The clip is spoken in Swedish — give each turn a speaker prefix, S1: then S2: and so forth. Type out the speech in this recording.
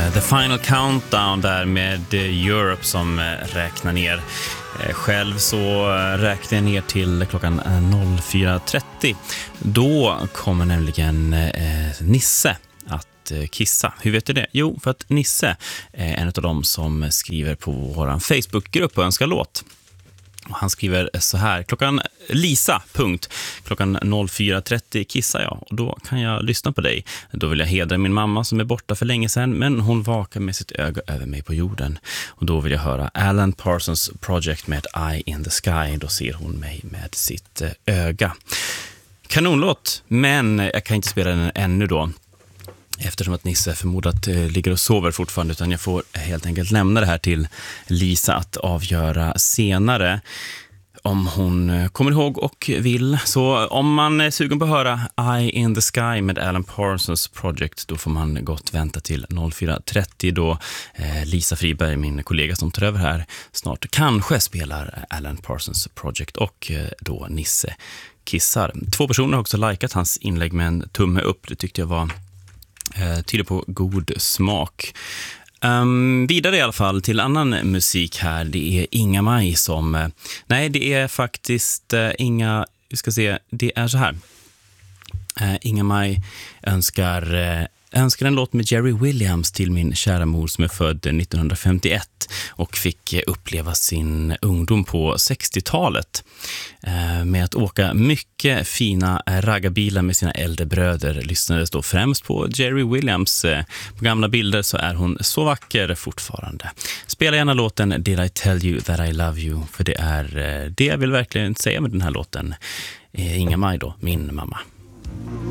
S1: The Final Countdown där med Europe som räknar ner. Själv så räknar jag ner till klockan 04.30. Då kommer nämligen Nisse att kissa. Hur vet du det? Jo, för att Nisse är en av dem som skriver på vår Facebookgrupp och önskar låt. Och han skriver så här: klockan 04.30 kissar jag och då kan jag lyssna på dig. Då vill jag hedra min mamma som är borta för länge sedan, men hon vakar med sitt öga över mig på jorden. Och då vill jag höra Alan Parsons Project med Eye in the Sky. Då ser hon mig med sitt öga. Kanonlåt, men jag kan inte spela den ännu då, eftersom att Nisse förmodat ligger och sover fortfarande, utan jag får helt enkelt lämna det här till Lisa att avgöra senare om hon kommer ihåg och vill. Så om man är sugen på att höra Eye in the Sky med Alan Parsons Project, då får man gott vänta till 04.30 då Lisa Friberg, min kollega som tar över här snart, kanske spelar Alan Parsons Project och då Nisse kissar. 2 personer har också likat hans inlägg med en tumme upp. Det tyckte jag var tyder på god smak. Vidare i alla fall till annan musik här. Det är Inga-Maj som... nej, det är faktiskt Inga... Vi ska se, det är så här. Inga-Maj önskar en låt med Jerry Williams till min kära mor som är född 1951 och fick uppleva sin ungdom på 60-talet med att åka mycket fina raggarbilar med sina äldre bröder. Lyssnades då främst på Jerry Williams. På gamla bilder så är hon så vacker fortfarande. Spela gärna låten Did I Tell You That I Love You, för det är det jag vill verkligen säga med den här låten. Inga-Maj då, min mamma.